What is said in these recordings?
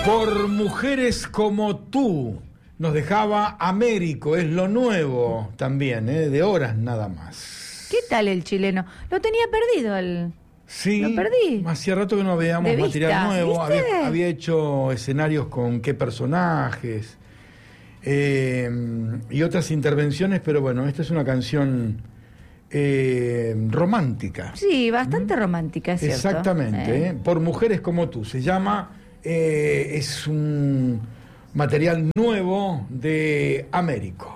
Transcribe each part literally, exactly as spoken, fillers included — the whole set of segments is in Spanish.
Por mujeres como tú, nos dejaba Américo, es lo nuevo también, ¿eh? De horas nada más. ¿Qué tal el chileno? Lo tenía perdido el... Sí, lo perdí. Hacía rato que no veíamos De material vista, nuevo. Había, ¿viste? había hecho escenarios con qué personajes eh, y otras intervenciones, pero bueno, esta es una canción eh, romántica. Sí, bastante ¿Mm? romántica, es cierto. Exactamente, eh. ¿eh? Por mujeres como tú. Se llama, eh, es un material nuevo de Américo.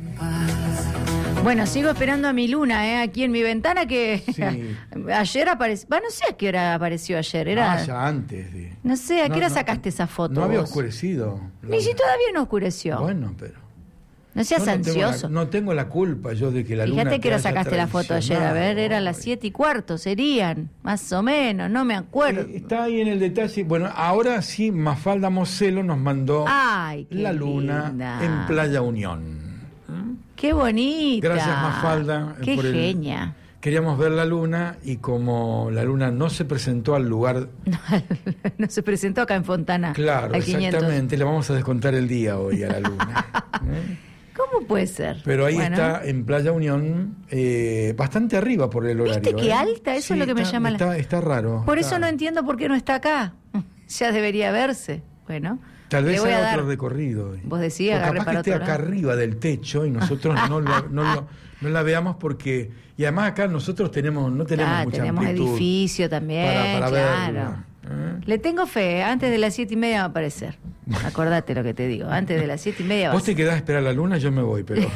Bueno, sigo esperando a mi luna, ¿eh? Aquí en mi ventana, que sí. ayer apareció. Va, no sé a qué hora apareció ayer. Era... Ah, ya antes de... No sé, ¿a qué no, hora no, sacaste esa foto? No había vos? oscurecido. Ni si todavía no oscureció. Bueno, pero... No seas no ansioso. Tengo la, no tengo la culpa yo de que la Fíjate luna... Fíjate que hora sacaste la foto ayer, a ver, era las siete y cuarto, serían, más o menos, no me acuerdo. Eh, está ahí en el detalle. Bueno, ahora sí, Mafalda Moselo nos mandó Ay, la luna linda. en Playa Unión. ¡Qué bonita! Gracias, Mafalda. ¡Qué por el... genia! Queríamos ver la luna y como la luna no se presentó al lugar... No, no se presentó acá en Fontana. Claro, exactamente. Le vamos a descontar el día hoy a la luna. ¿Eh? ¿Cómo puede ser? Pero ahí bueno. está, en Playa Unión, eh, bastante arriba por el horario. ¿Viste qué ¿eh? alta? Eso sí, es lo que está, me llama está, la... Está raro. Por está... eso no entiendo por qué no está acá. Ya debería verse. Bueno... Tal vez haga dar... otro recorrido. Vos decías, capaz para que esté acá arriba del techo y nosotros no, lo, no, lo, no la veamos porque... Y además acá nosotros tenemos no tenemos ah, mucha tenemos amplitud edificio también, para, para claro. verla, ¿eh? Le tengo fe, antes de las siete y media va a aparecer. Acordate lo que te digo, antes de las siete y media va Vos te quedás a esperar la luna, yo me voy, pero...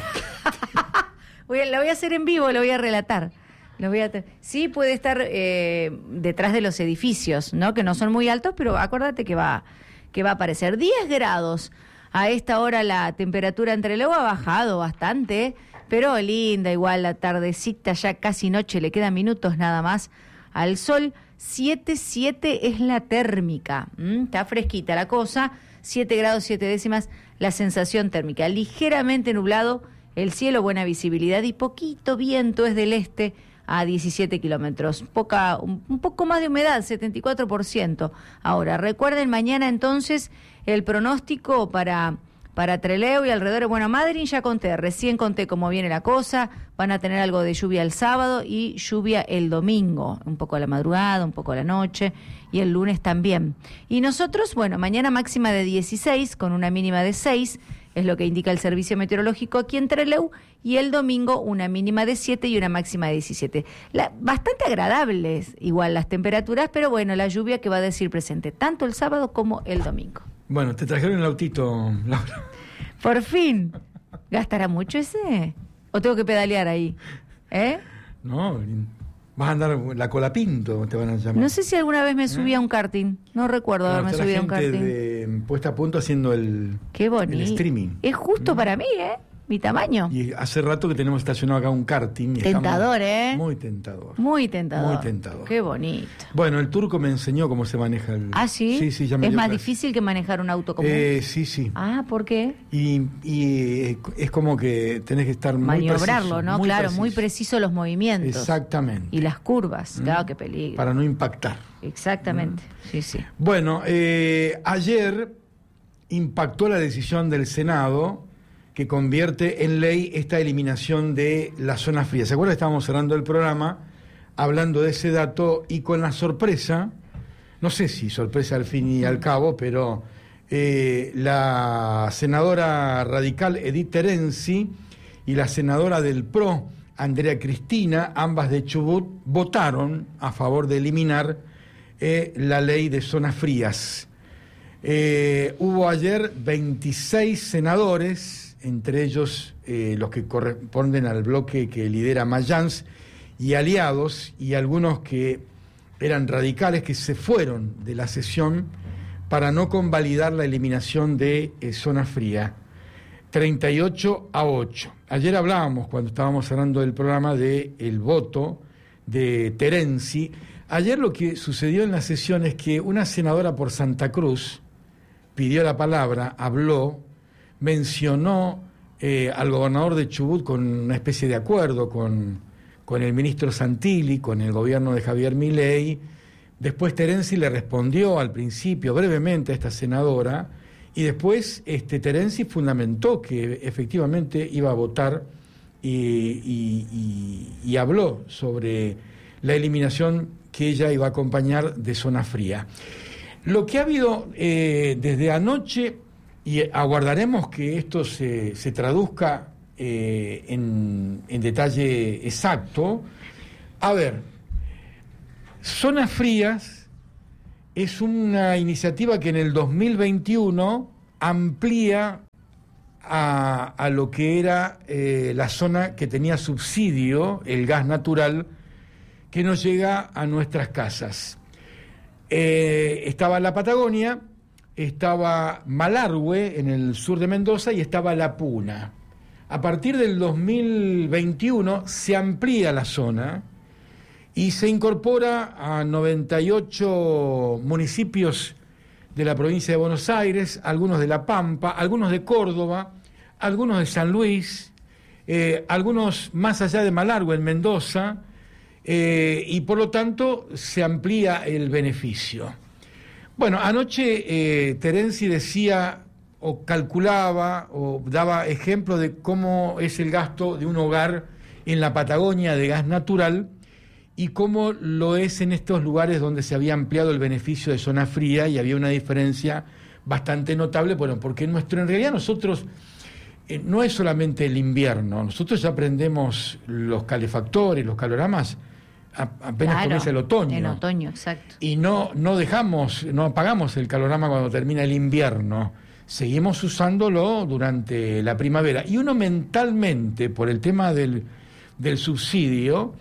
voy a, la voy a hacer en vivo, lo voy a relatar. Lo voy a sí puede estar eh, detrás de los edificios, ¿no? Que no son muy altos, pero acuérdate que va... que va a aparecer diez grados. A esta hora la temperatura entre luego ha bajado bastante, pero linda, igual la tardecita, ya casi noche, le quedan minutos nada más al sol. siete, siete es la térmica, ¿Mm? Está fresquita la cosa, siete grados siete décimas la sensación térmica. Ligeramente nublado el cielo, buena visibilidad y poquito viento, es del este a diecisiete kilómetros, poca, un, un poco más de humedad, setenta y cuatro por ciento. Ahora, recuerden, mañana entonces el pronóstico para, para Trelew y alrededor de Buena Madryn, ya conté, recién conté cómo viene la cosa, van a tener algo de lluvia el sábado y lluvia el domingo, un poco a la madrugada, un poco a la noche y el lunes también. Y nosotros, bueno, mañana máxima de dieciséis con una mínima de seis, es lo que indica el servicio meteorológico aquí en Trelew, y el domingo una mínima de siete y una máxima de diecisiete. La, bastante agradables igual las temperaturas, pero bueno, la lluvia que va a decir presente, tanto el sábado como el domingo. Bueno, te trajeron el autito, Laura. Por fin. ¿Gastará mucho ese? ¿O tengo que pedalear ahí? ¿Eh? No, vas a andar la Colapinto, te van a llamar. No sé si alguna vez me subí ¿Eh? a un karting. No recuerdo claro, haberme subido a un karting. De, puesta a punto haciendo el, Qué bonito. el streaming. Es justo ¿Mm? para mí, ¿eh? Mi tamaño. Y hace rato que tenemos estacionado acá un karting. Y tentador, ¿eh? Muy tentador. Muy tentador. Muy tentador. Qué bonito. Bueno, el turco me enseñó cómo se maneja el... ¿Ah, sí? Sí, sí, ya me ¿Es más clase. difícil que manejar un auto común? Eh, sí, sí. Ah, ¿por qué? Y, y es como que tenés que estar muy maniobrarlo, preciso, ¿no? Muy claro, preciso. muy preciso los movimientos. Exactamente. Y las curvas. ¿Mm? Claro, qué peligro. Para no impactar. Exactamente. ¿Mm? Sí, sí. Bueno, eh, ayer impactó la decisión del Senado que convierte en ley esta eliminación de la zona fría. ¿Se acuerdan? Estábamos cerrando el programa hablando de ese dato y con la sorpresa, no sé si sorpresa al fin y al cabo, pero eh, la senadora radical Edith Terenzi y la senadora del P R O, Andrea Cristina, ambas de Chubut, votaron a favor de eliminar eh, la ley de zonas frías. Eh, hubo ayer veintiséis senadores, entre ellos eh, los que corresponden al bloque que lidera Mayans y aliados, y algunos que eran radicales que se fueron de la sesión para no convalidar la eliminación de eh, zona fría. treinta y ocho a ocho. Ayer hablábamos, cuando estábamos cerrando el programa, de el voto de Terenzi. Ayer lo que sucedió en la sesión es que una senadora por Santa Cruz pidió la palabra, habló, mencionó eh, al gobernador de Chubut con una especie de acuerdo con, con el ministro Santilli, con el gobierno de Javier Milei, Después Terenzi le respondió al principio brevemente a esta senadora, y después este, Terenzi fundamentó que efectivamente iba a votar y, y, y, y habló sobre la eliminación que ella iba a acompañar de Zona Fría. Lo que ha habido eh, desde anoche, y aguardaremos que esto se, se traduzca eh, en, en detalle exacto. A ver, Zonas Frías es una iniciativa que en el dos mil veintiuno amplía a, a lo que era eh, la zona que tenía subsidio, el gas natural, que nos llega a nuestras casas. Eh, estaba la Patagonia, estaba Malargüe en el sur de Mendoza y estaba La Puna. A partir del dos mil veintiuno se amplía la zona y se incorpora a noventa y ocho municipios de la provincia de Buenos Aires, algunos de La Pampa, algunos de Córdoba, algunos de San Luis, eh, algunos más allá de Malargüe, en Mendoza, eh, y por lo tanto se amplía el beneficio. Bueno, anoche eh, Terenzi decía o calculaba o daba ejemplo de cómo es el gasto de un hogar en la Patagonia de gas natural y cómo lo es en estos lugares donde se había ampliado el beneficio de Zona Fría y había una diferencia bastante notable, bueno, porque en nuestro, en realidad nosotros eh, no es solamente el invierno, nosotros ya prendemos los calefactores, los caloramas a, apenas claro, comienza el otoño. En otoño, exacto. Y no, no dejamos, no apagamos el calorama cuando termina el invierno, seguimos usándolo durante la primavera. Y uno mentalmente, por el tema del, del subsidio,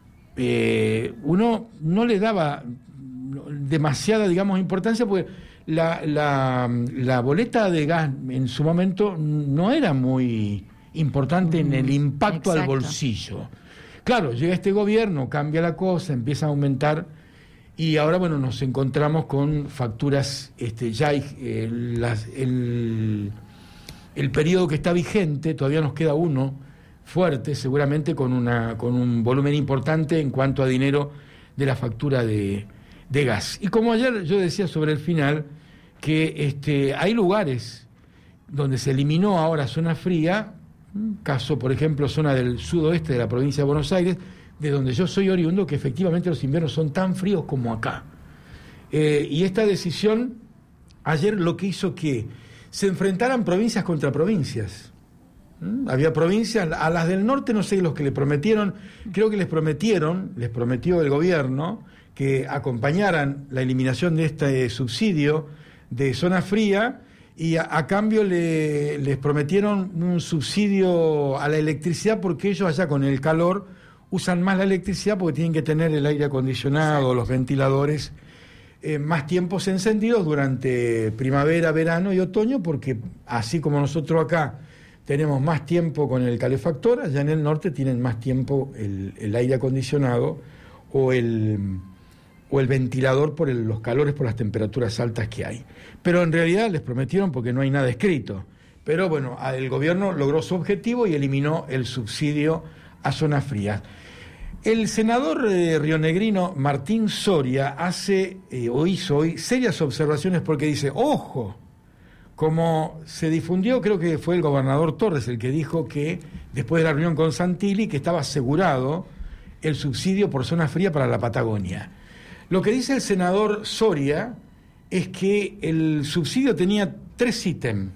Eh, uno no le daba demasiada, digamos, importancia porque la, la, la boleta de gas en su momento no era muy importante mm, en el impacto exacto. al bolsillo. Claro, llega este gobierno, cambia la cosa, empieza a aumentar y ahora, bueno, nos encontramos con facturas, este, ya hay, eh, las, el, el periodo que está vigente, todavía nos queda uno, fuerte, seguramente con una con un volumen importante en cuanto a dinero de la factura de, de gas. Y como ayer yo decía sobre el final, que este, hay lugares donde se eliminó ahora Zona Fría, caso por ejemplo zona del sudoeste de la provincia de Buenos Aires, de donde yo soy oriundo, que efectivamente los inviernos son tan fríos como acá. Eh, y esta decisión ayer lo que hizo que se enfrentaran provincias contra provincias. Había provincias, a las del norte no sé los que le prometieron, creo que les prometieron, les prometió el gobierno que acompañaran la eliminación de este subsidio de Zona Fría y a, a cambio le, les prometieron un subsidio a la electricidad porque ellos allá con el calor usan más la electricidad porque tienen que tener el aire acondicionado, exacto. los ventiladores eh, más tiempos encendidos durante primavera, verano y otoño porque así como nosotros acá tenemos más tiempo con el calefactor, allá en el norte tienen más tiempo el, el aire acondicionado o el, o el ventilador por el, los calores, por las temperaturas altas que hay. Pero en realidad les prometieron porque no hay nada escrito. Pero bueno, el gobierno logró su objetivo y eliminó el subsidio a Zonas Frías. El senador eh, rionegrino Martín Soria hace, eh, o hizo hoy, serias observaciones porque dice, ¡ojo! Como se difundió, creo que fue el gobernador Torres el que dijo que, después de la reunión con Santilli, que estaba asegurado el subsidio por Zona Fría para la Patagonia. Lo que dice el senador Soria es que el subsidio tenía tres ítems.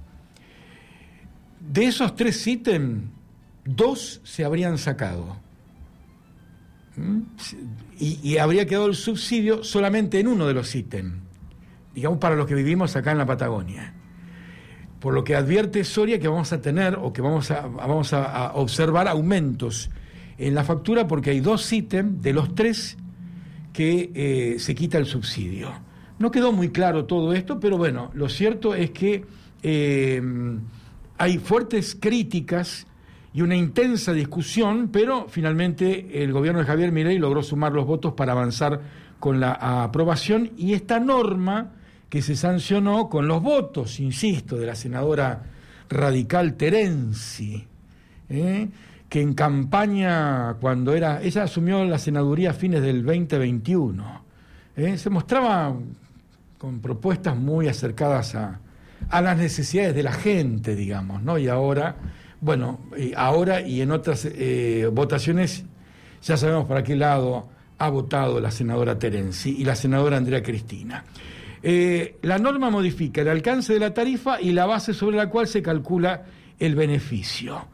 De esos tres ítems, dos se habrían sacado. ¿Mm? Y, y habría quedado el subsidio solamente en uno de los ítems, digamos, para los que vivimos acá en la Patagonia. Por lo que advierte Soria que vamos a tener, o que vamos a, vamos a, a observar aumentos en la factura, porque hay dos ítems de los tres que eh, se quita el subsidio. No quedó muy claro todo esto, pero bueno, lo cierto es que eh, hay fuertes críticas y una intensa discusión, pero finalmente el gobierno de Javier Milei logró sumar los votos para avanzar con la aprobación, y esta norma que se sancionó con los votos, insisto, de la senadora radical Terenzi, ¿eh? que en campaña, cuando era, ella asumió la senaduría a fines del veinte veintiuno, ¿eh? Se mostraba con propuestas muy acercadas a, a las necesidades de la gente, digamos, ¿no? Y ahora, bueno, y ahora y en otras eh, votaciones ya sabemos para qué lado ha votado la senadora Terenzi y la senadora Andrea Cristina. Eh, la norma modifica el alcance de la tarifa y la base sobre la cual se calcula el beneficio.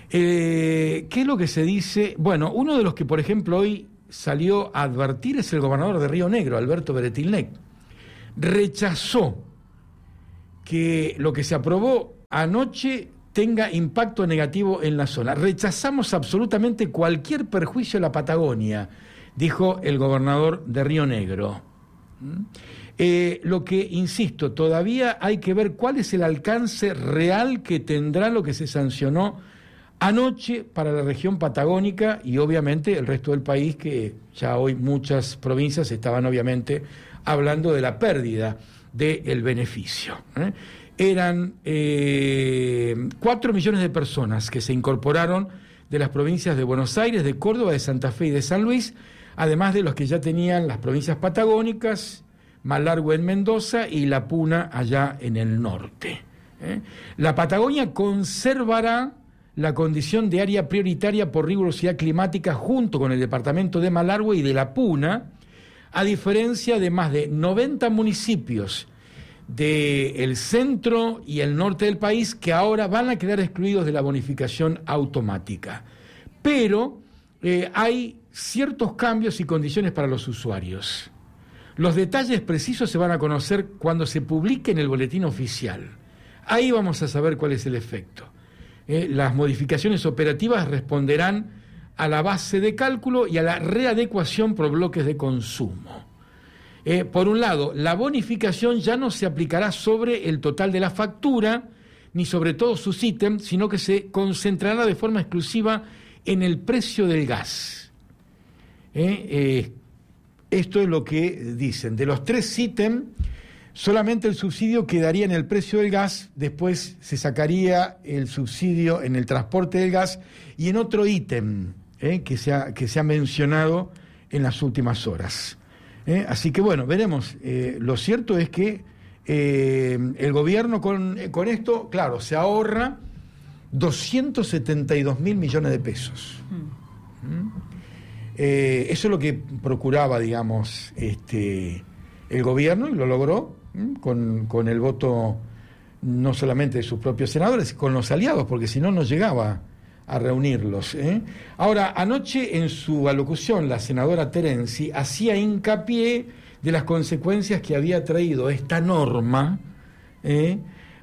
Eh, ¿Qué es lo que se dice? Bueno, uno de los que, por ejemplo, hoy salió a advertir es el gobernador de Río Negro, Alberto Beretilnec. Rechazó que lo que se aprobó anoche tenga impacto negativo en la zona. Rechazamos absolutamente cualquier perjuicio a la Patagonia, dijo el gobernador de Río Negro. Eh, lo que, insisto, todavía hay que ver cuál es el alcance real que tendrá lo que se sancionó anoche para la región patagónica y obviamente el resto del país, que ya hoy muchas provincias estaban obviamente hablando de la pérdida del beneficio. ¿eh? Eran eh, cuatro millones de personas que se incorporaron de las provincias de Buenos Aires, de Córdoba, de Santa Fe y de San Luis, además de los que ya tenían las provincias patagónicas, Malargüe en Mendoza y La Puna allá en el norte. ¿eh? La Patagonia conservará la condición de área prioritaria por rigurosidad climática junto con el departamento de Malargüe y de La Puna, a diferencia de más de noventa municipios del centro y el norte del país que ahora van a quedar excluidos de la bonificación automática. Pero eh, hay ciertos cambios y condiciones para los usuarios. Los detalles precisos se van a conocer cuando se publique en el boletín oficial. Ahí vamos a saber cuál es el efecto. Eh, las modificaciones operativas responderán a la base de cálculo y a la readecuación por bloques de consumo. Eh, por un lado, la bonificación ya no se aplicará sobre el total de la factura, ni sobre todos sus ítems, sino que se concentrará de forma exclusiva en el precio del gas. Eh, eh, esto es lo que dicen. De los tres ítems, solamente el subsidio quedaría en el precio del gas, después se sacaría el subsidio en el transporte del gas y en otro ítem eh, que, se ha, que se ha mencionado en las últimas horas. Eh, así que bueno, veremos. Eh, lo cierto es que eh, el gobierno con, con esto, claro, se ahorra doscientos setenta y dos mil millones de pesos. Mm. ¿Mm? Eh, eso es lo que procuraba, digamos, este, el gobierno, y lo logró ¿m? con, con el voto no solamente de sus propios senadores, con los aliados, porque si no, no llegaba a reunirlos. ¿eh? Ahora, anoche en su alocución, la senadora Terenzi hacía hincapié de las consecuencias que había traído esta norma ¿eh?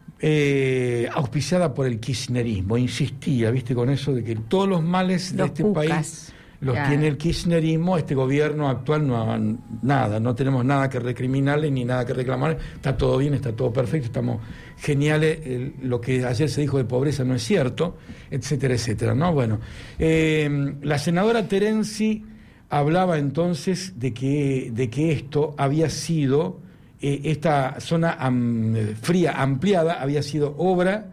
Eh, auspiciada por el kirchnerismo. Insistía, viste, con eso de que todos los males de los este pucas. país los Claro. tiene el kirchnerismo. Este gobierno actual no ha nada, no tenemos nada que recriminarle ni nada que reclamarle, está todo bien, está todo perfecto, estamos geniales, el, lo que ayer se dijo de pobreza no es cierto, etcétera, etcétera, ¿no? Bueno, eh, la senadora Terenzi hablaba entonces de que, de que esto había sido, eh, esta zona am, fría ampliada había sido obra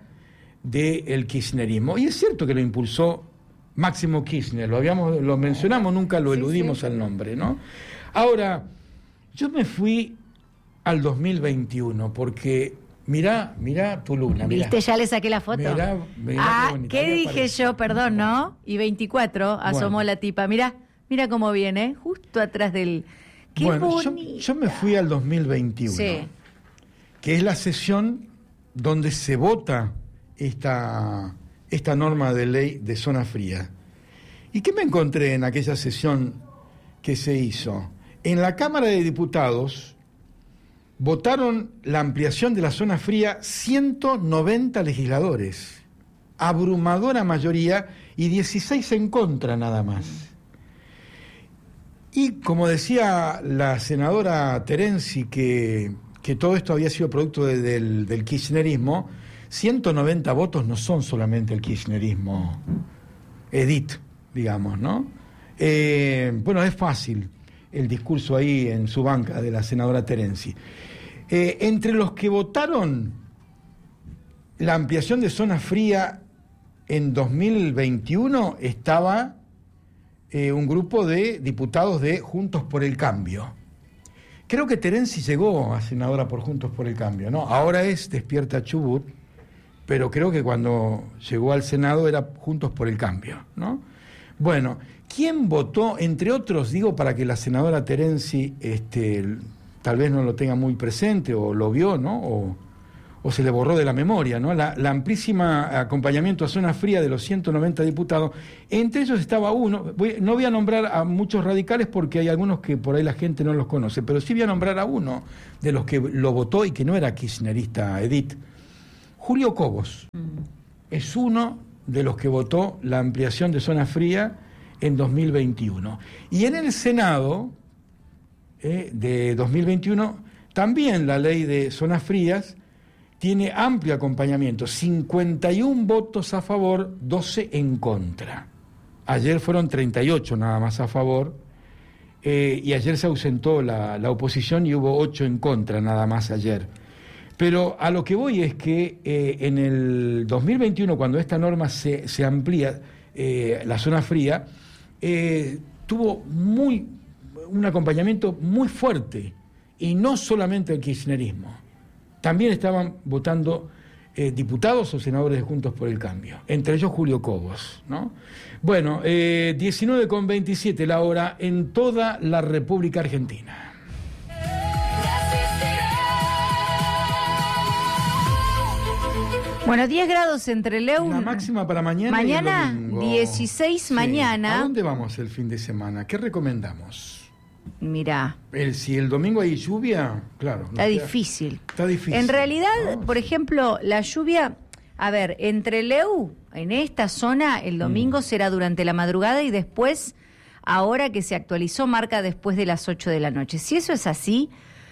del kirchnerismo, y es cierto que lo impulsó Máximo Kirchner, lo habíamos, lo mencionamos, nunca lo eludimos sí, sí. al nombre, ¿no? Ahora, yo me fui al dos mil veintiuno, porque mirá, mirá tu luna. Mirá. ¿Viste? Ya le saqué la foto. Mirá, mirá ah, qué, bonita, ¿qué dije yo? Perdón, ¿no? Y veinticuatro asomó bueno. la tipa. Mirá, mirá cómo viene, justo atrás del... ¡Qué bueno, bonita! Yo, yo me fui al dos mil veintiuno, sí. que es la sesión donde se vota esta... esta norma de ley de zona fría. ¿Y qué me encontré en aquella sesión que se hizo? En la Cámara de Diputados votaron la ampliación de la zona fría ciento noventa legisladores, abrumadora mayoría, y dieciséis en contra nada más. Y como decía la senadora Terenzi, que, que todo esto había sido producto de, del, del kirchnerismo, ciento noventa votos no son solamente el kirchnerismo, Edith, digamos, ¿no? Eh, bueno, es fácil el discurso ahí en su banca de la senadora Terenzi. Eh, entre los que votaron la ampliación de zona fría en dos mil veintiuno estaba eh, un grupo de diputados de Juntos por el Cambio. Creo que Terenzi llegó a senadora por Juntos por el Cambio, ¿no? Ahora es Despierta Chubut, pero creo que cuando llegó al Senado era Juntos por el Cambio, ¿no? Bueno, ¿quién votó, entre otros, digo, para que la senadora Terenzi este, tal vez no lo tenga muy presente o lo vio, ¿no? O, o se le borró de la memoria, ¿no? La, la amplísima acompañamiento a Zona Fría de los ciento noventa diputados, entre ellos estaba uno, voy, no voy a nombrar a muchos radicales porque hay algunos que por ahí la gente no los conoce, pero sí voy a nombrar a uno de los que lo votó y que no era kirchnerista, Edith. Julio Cobos mm. es uno de los que votó la ampliación de Zona Fría en dos mil veintiuno. Y en el Senado eh, de dos mil veintiuno, también la ley de Zonas Frías tiene amplio acompañamiento, cincuenta y uno votos a favor, doce en contra. Ayer fueron treinta y ocho nada más a favor, eh, y ayer se ausentó la, la oposición y hubo ocho en contra nada más ayer. Pero a lo que voy es que eh, en el dos mil veintiuno, cuando esta norma se, se amplía, eh, la Zona Fría, eh, tuvo muy, un acompañamiento muy fuerte, y no solamente el kirchnerismo. También estaban votando eh, diputados o senadores de Juntos por el Cambio, entre ellos Julio Cobos, ¿no? Bueno, eh, diecinueve con veintisiete la hora en toda la República Argentina. Bueno, diez grados entre Leu. La máxima para mañana. Mañana, y el domingo. dieciséis sí. mañana. ¿A dónde vamos el fin de semana? ¿Qué recomendamos? Mirá. El, si el domingo hay lluvia, claro. Está difícil. Está difícil. En realidad, ¿no? por ejemplo, la lluvia, a ver, entre Leu, en esta zona, el domingo mm. será durante la madrugada y después, ahora que se actualizó, marca después de las ocho de la noche. Si eso es así,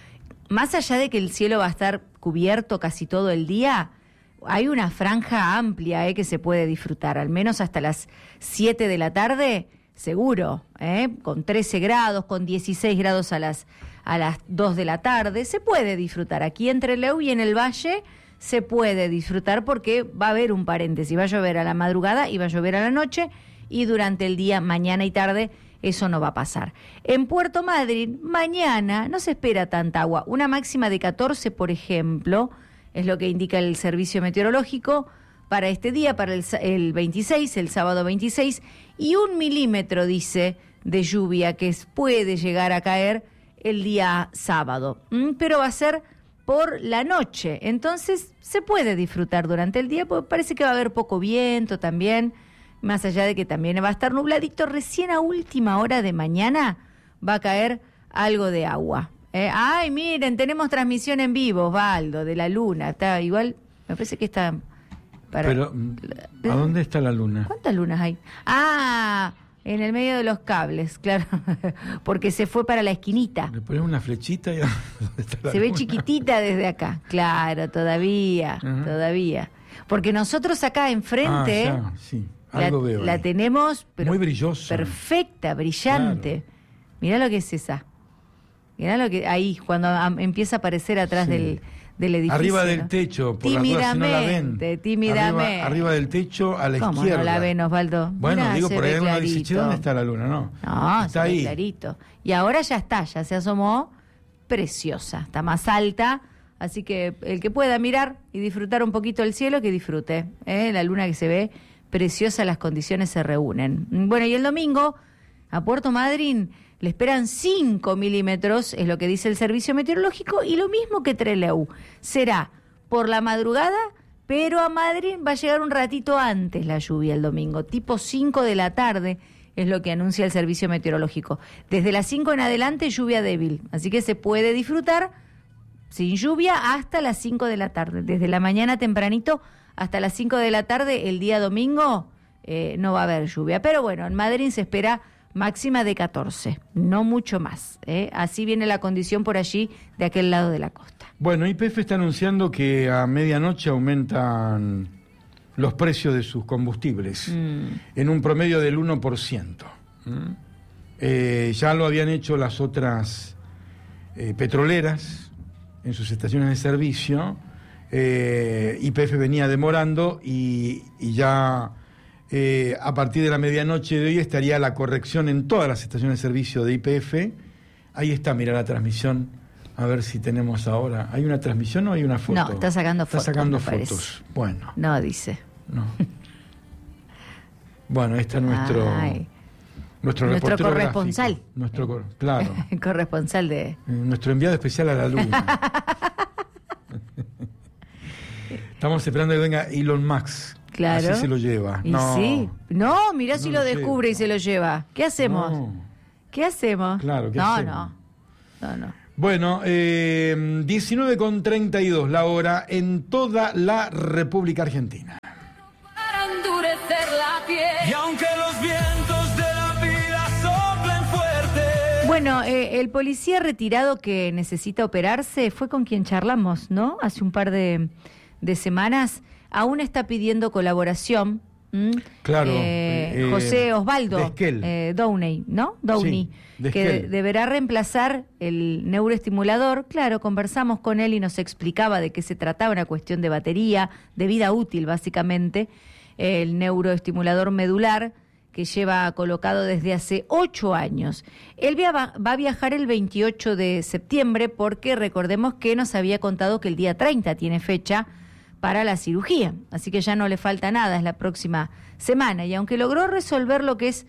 más allá de que el cielo va a estar cubierto casi todo el día, hay una franja amplia eh, que se puede disfrutar, al menos hasta las siete de la tarde, seguro, ¿eh? Con trece grados, con dieciséis grados a las, a las dos de la tarde, se puede disfrutar. Aquí entre Leu y en el Valle se puede disfrutar porque va a haber un paréntesis, va a llover a la madrugada y va a llover a la noche, y durante el día, mañana y tarde, eso no va a pasar. En Puerto Madryn, mañana no se espera tanta agua, una máxima de catorce, por ejemplo, es lo que indica el servicio meteorológico para este día, para el, el veintiséis, el sábado veintiséis, y un milímetro, dice, de lluvia que puede llegar a caer el día sábado. ¿Mm? Pero va a ser por la noche, entonces se puede disfrutar durante el día, porque parece que va a haber poco viento también, más allá de que también va a estar nubladito. Recién a última hora de mañana va a caer algo de agua. Eh, ay, miren, tenemos transmisión en vivo, Osvaldo, de la luna. Está igual, me parece que está... Para, Pero, ¿a dónde está la luna? ¿Cuántas lunas hay? Ah, en el medio de los cables, claro, porque se fue para la esquinita. Le pones una flechita y... ¿dónde está la se ve luna? Chiquitita desde acá, claro, todavía, uh-huh. todavía. Porque nosotros acá enfrente... Ah, ya, sí, algo la, veo la ahí. tenemos... Pero muy brillosa. Perfecta, brillante. Claro. Mirá lo que es esa. Mirá lo que... Ahí, cuando a, empieza a aparecer atrás sí. del... del edificio. Arriba del techo, por tímidamente, la duda, si no la ven. Tímidamente. Arriba, arriba del techo, a la ¿Cómo izquierda. ¿Cómo no la ven, Osvaldo? Bueno, Mirá, digo, por ahí uno dice, che, ¿dónde clarito. está la luna? No, No, está se ve ahí. clarito. Y ahora ya está, ya se asomó, preciosa, está más alta, así que el que pueda mirar y disfrutar un poquito el cielo, que disfrute. ¿eh? La luna que se ve preciosa, las condiciones se reúnen. Bueno, y el domingo, a Puerto Madryn, le esperan cinco milímetros, es lo que dice el servicio meteorológico, y lo mismo que Trelew. Será por la madrugada, pero a Madryn va a llegar un ratito antes la lluvia el domingo, tipo cinco de la tarde, es lo que anuncia el servicio meteorológico. Desde las cinco en adelante, lluvia débil, así que se puede disfrutar sin lluvia hasta las cinco de la tarde. Desde la mañana tempranito hasta las cinco de la tarde, el día domingo, eh, no va a haber lluvia. Pero bueno, en Madryn se espera máxima de catorce, no mucho más. ¿eh? Así viene la condición por allí, de aquel lado de la costa. Bueno, Y P F está anunciando que a medianoche aumentan los precios de sus combustibles mm. en un promedio del uno por ciento. ¿Mm? Eh, ya lo habían hecho las otras eh, petroleras en sus estaciones de servicio. Eh, Y P F venía demorando y, y ya... Eh, a partir de la medianoche de hoy estaría la corrección en todas las estaciones de servicio de Y P F. Ahí está, mira la transmisión A ver si tenemos ahora. ¿Hay una transmisión o hay una foto? No, está sacando fotos. Está sacando me fotos. parece. Bueno. No, dice. No. Bueno, ahí está nuestro... Ay. Nuestro, nuestro reportero corresponsal. gráfico. Nuestro, cor- claro. Corresponsal de... Eh, Nuestro enviado especial a la luna. Estamos esperando que venga Elon Musk. Claro. Así se lo lleva. Y no. sí. No, mirá si No lo lo descubre lleva. y se lo lleva. ¿Qué hacemos? No. ¿Qué hacemos? Claro, ¿qué no, hacemos? no, no, no. Bueno, eh, diecinueve con treinta y dos la hora en toda la República Argentina. Para endurecer la piel. Y aunque los vientos de la vida soplen fuerte. Bueno, eh, el policía retirado que necesita operarse fue con quien charlamos, ¿no? Hace un par de, de semanas. Aún está pidiendo colaboración. ¿m? Claro, Eh, eh, José Osvaldo de Esquel. eh, Downey, ¿no? Downey, Sí, de que Esquel. de- deberá reemplazar el neuroestimulador. Claro, conversamos con él y nos explicaba de qué se trataba, una cuestión de batería, de vida útil básicamente, el neuroestimulador medular que lleva colocado desde hace ocho años. Él via- va a viajar el veintiocho de septiembre porque recordemos que nos había contado que el día treinta tiene fecha para la cirugía, así que ya no le falta nada, es la próxima semana. Y aunque logró resolver lo que es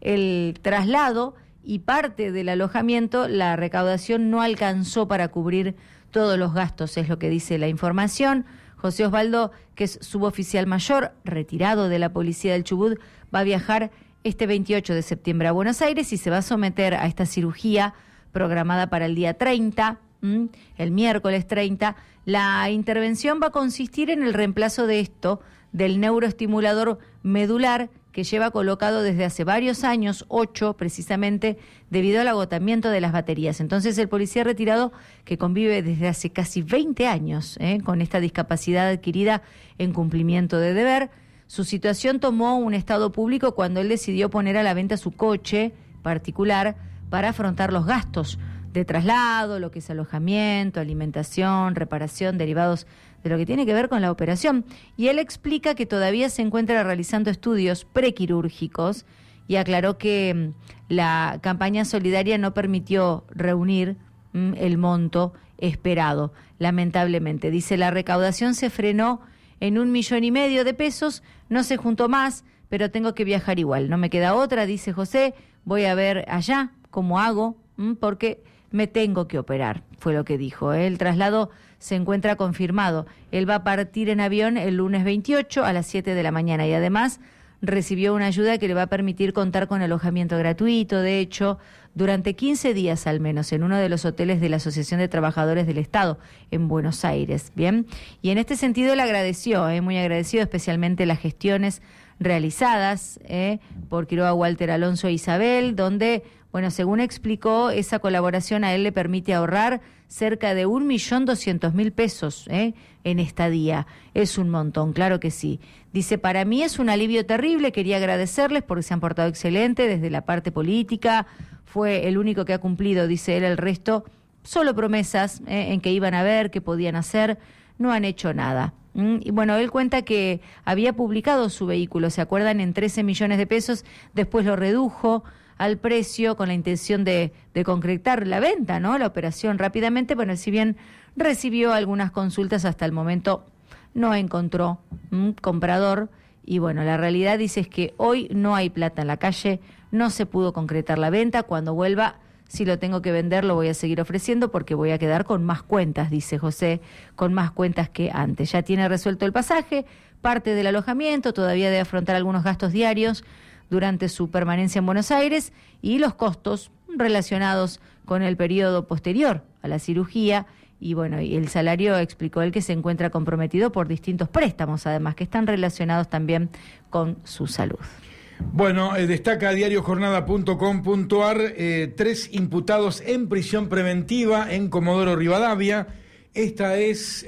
el traslado y parte del alojamiento, la recaudación no alcanzó para cubrir todos los gastos, es lo que dice la información. José Osvaldo, que es suboficial mayor, retirado de la policía del Chubut, va a viajar este veintiocho de septiembre a Buenos Aires y se va a someter a esta cirugía programada para el día treinta, ¿m? el miércoles treinta. La intervención va a consistir en el reemplazo de esto, del neuroestimulador medular, que lleva colocado desde hace varios años, ocho precisamente, debido al agotamiento de las baterías. Entonces el policía retirado, que convive desde hace casi veinte años ¿eh? con esta discapacidad adquirida en cumplimiento de deber, su situación tomó un estado público cuando él decidió poner a la venta su coche particular para afrontar los gastos de traslado, lo que es alojamiento, alimentación, reparación, derivados de lo que tiene que ver con la operación. Y él explica que todavía se encuentra realizando estudios prequirúrgicos y aclaró que mm, la campaña solidaria no permitió reunir mm, el monto esperado, lamentablemente. Dice, la recaudación se frenó en un millón y medio de pesos, no se juntó más, pero tengo que viajar igual. No me queda otra, dice José, voy a ver allá cómo hago, mm, porque me tengo que operar, fue lo que dijo. El traslado se encuentra confirmado. Él va a partir en avión el lunes veintiocho a las siete de la mañana y además recibió una ayuda que le va a permitir contar con alojamiento gratuito, de hecho, durante quince días al menos, en uno de los hoteles de la Asociación de Trabajadores del Estado, en Buenos Aires. Bien, y en este sentido le agradeció, eh, muy agradecido, especialmente las gestiones realizadas eh, por Quiroga Walter Alonso e Isabel, donde, bueno, según explicó, esa colaboración a él le permite ahorrar cerca de un millón doscientos mil pesos eh, en estadía. Es un montón, claro que sí. Dice, para mí es un alivio terrible, quería agradecerles porque se han portado excelente desde la parte política, fue el único que ha cumplido, dice él, el resto, solo promesas eh, en que iban a ver, qué podían hacer, no han hecho nada. ¿Mm? Y bueno, él cuenta que había publicado su vehículo, ¿se acuerdan?, en trece millones de pesos, después lo redujo al precio con la intención de, de concretar la venta, ¿no? La operación rápidamente. Bueno, si bien recibió algunas consultas, hasta el momento no encontró un comprador. Y bueno, la realidad, dice, es que hoy no hay plata en la calle, no se pudo concretar la venta. Cuando vuelva, si lo tengo que vender, lo voy a seguir ofreciendo porque voy a quedar con más cuentas, dice José, con más cuentas que antes. Ya tiene resuelto el pasaje, parte del alojamiento, todavía debe afrontar algunos gastos diarios durante su permanencia en Buenos Aires y los costos relacionados con el periodo posterior a la cirugía. Y bueno, y el salario, explicó él, que se encuentra comprometido por distintos préstamos, además, que están relacionados también con su salud. Bueno, eh, destaca diario jornada punto com punto ar, eh, tres imputados en prisión preventiva en Comodoro Rivadavia. Esta es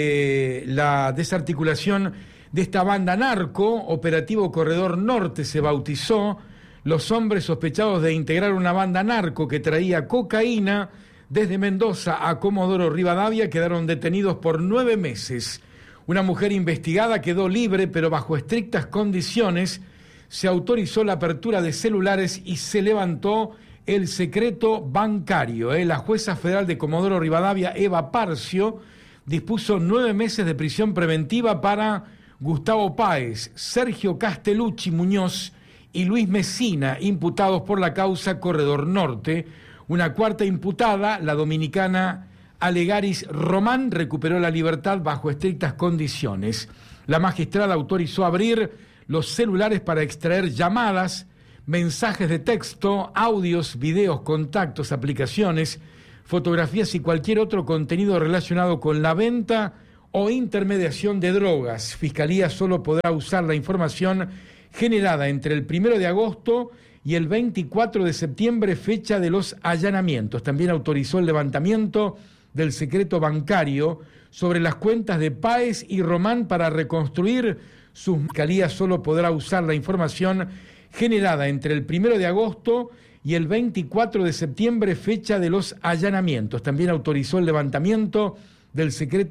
eh, la desarticulación de esta banda narco. Operativo Corredor Norte se bautizó. Los hombres sospechados de integrar una banda narco que traía cocaína desde Mendoza a Comodoro Rivadavia quedaron detenidos por nueve meses. Una mujer investigada quedó libre, pero bajo estrictas condiciones. Se autorizó la apertura de celulares y se levantó el secreto bancario. ¿eh? La jueza federal de Comodoro Rivadavia, Eva Parcio, dispuso nueve meses de prisión preventiva para Gustavo Páez, Sergio Castellucci Muñoz y Luis Mesina, imputados por la causa Corredor Norte. Una cuarta imputada, la dominicana Alegaris Román, recuperó la libertad bajo estrictas condiciones. La magistrada autorizó abrir los celulares para extraer llamadas, mensajes de texto, audios, videos, contactos, aplicaciones, fotografías y cualquier otro contenido relacionado con la venta o intermediación de drogas. Fiscalía solo podrá usar la información generada entre el primero de agosto y el veinticuatro de septiembre, fecha de los allanamientos. También autorizó el levantamiento del secreto bancario sobre las cuentas de Páez y Román para reconstruir sus... Fiscalía solo podrá usar la información generada entre el primero de agosto y el veinticuatro de septiembre, fecha de los allanamientos. También autorizó el levantamiento del secreto